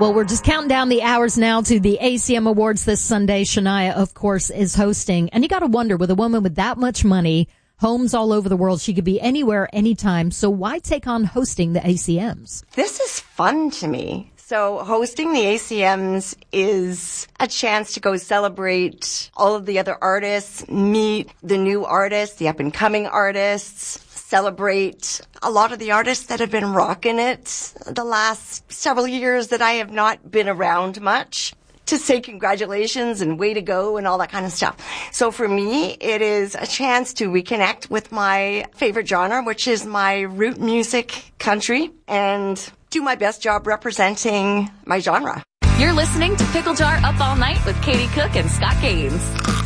Well, we're just counting down the hours now to the ACM Awards this Sunday. Shania, of course, is hosting. And you got to wonder, with a woman with that much money, homes all over the world, she could be anywhere, anytime. So why take on hosting the ACMs? This is fun to me. So hosting the ACMs is a chance to go celebrate all of the other artists, meet the new artists, the up-and-coming artists, celebrate a lot of the artists that have been rocking it the last several years that I have not been around much, to say congratulations and way to go and all that kind of stuff. So for me, it is a chance to reconnect with my favorite genre, which is my root music, country, and do my best job representing my genre. You're listening to Pickle Jar Up All Night with Katie Cook and Scott Gaines.